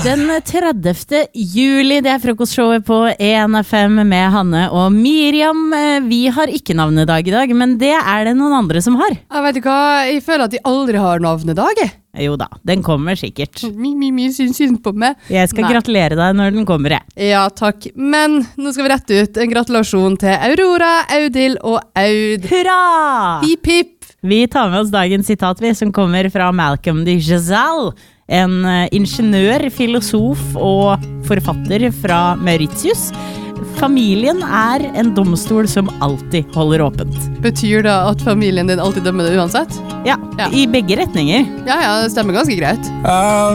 Den 30. juli, det frokostshowet på 1FM med Hanne og Miriam. Vi har ikke navnedag i dag, men det det noen andre som har. Jeg vet ikke hva, jeg føler at de aldri har navnedag. Jo da, den kommer sikkert. Synd på meg. Jeg skal gratulere deg når den kommer, Ja, takk. Men nå skal vi rette ut en gratulasjon til Aurora, Audhild og Aud. Hurra! Hip, hip! Vi tar med oss dagens sitat, som kommer fra Malcolm de Giselle. En ingeniør, filosof og forfatter fra Mauritius. Familien en domstol som alltid holder åpent. Betyr det at familien din alltid dømmer det uansett? Ja, i begge retninger. Ja, det stemmer ganske greit.